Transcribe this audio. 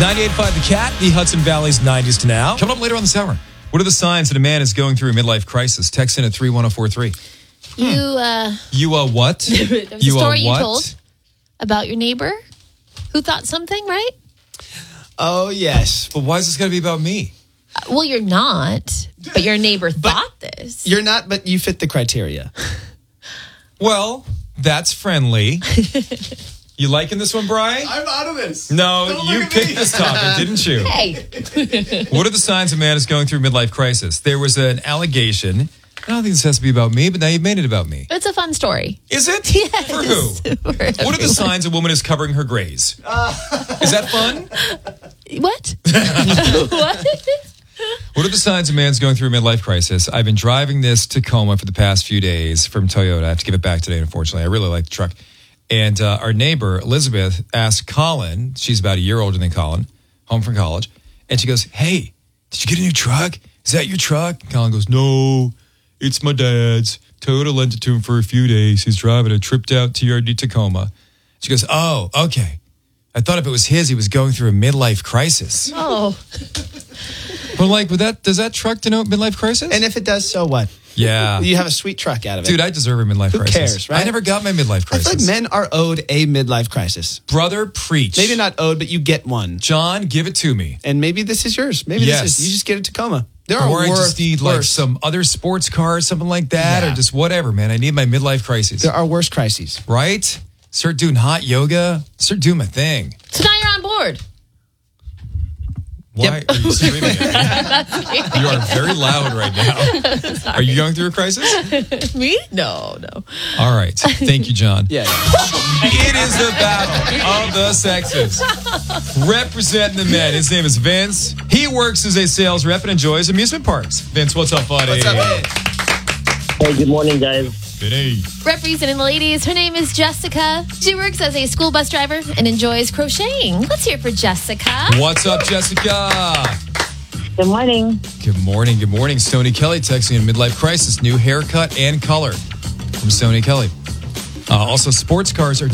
98.5 The Cat, the Hudson Valley's 90s to now. Coming up later on this hour. What are the signs that a man is going through a midlife crisis? Text in at 31043. You what? The story you told about your neighbor who thought something, right? Oh, yes. But why is this got to be about me? Well, you're not, but your neighbor thought this. You're not, but you fit the criteria. Well, that's friendly. You liking this one, Bri? I'm out of this. No, you picked this topic, didn't you? Hey. What are the signs a man is going through midlife crisis? There was an allegation. I don't think this has to be about me, but now you've made it about me. It's a fun story. Is it? Yes. For who? What are the signs a woman is covering her grays? Is that fun? What? What? What are the signs a man's going through a midlife crisis? I've been driving this Tacoma for the past few days from Toyota. I have to give it back today, unfortunately. I really like the truck. And our neighbor, Elizabeth, asked Colin, she's about a year older than Colin, home from college, and she goes, hey, did you get a new truck? Is that your truck? And Colin goes, no, it's my dad's. Toyota lent it to him for a few days. He's driving a tripped out TRD Tacoma. She goes, oh, okay. I thought if it was his, he was going through a midlife crisis. Oh. But like, does that truck denote midlife crisis? And if it does, so what? Yeah. You have a sweet truck out of it. Dude, I deserve a midlife crisis. Who cares, right? I never got my midlife crisis. I feel like men are owed a midlife crisis. Brother, preach. Maybe not owed, but you get one. John, give it to me. And maybe this is yours. Maybe Yes. this is, you just get a Tacoma. There Or are I just need like worse. some other sports car or something like that, Yeah. or just whatever, man. I need my midlife crisis. There are worse crises. Right? Start doing hot yoga. Start doing my thing. So now you're on board. Why are you screaming at me? You are very loud right now. Are you going through a crisis? Me? No. All right. Thank you, John. Yeah. It is the battle of the sexes. Representing the men. His name is Vince. He works as a sales rep and enjoys amusement parks. Vince, what's up, buddy? What's up, man? Hey, good morning, guys. Vinny. Representing the ladies, her name is Jessica. She works as a school bus driver and enjoys crocheting. Let's hear it for Jessica. What's up, Jessica? Good morning. Good morning. Good morning. Stoney Kelly texting in midlife crisis. New haircut and color from Stoney Kelly. Also, sports cars are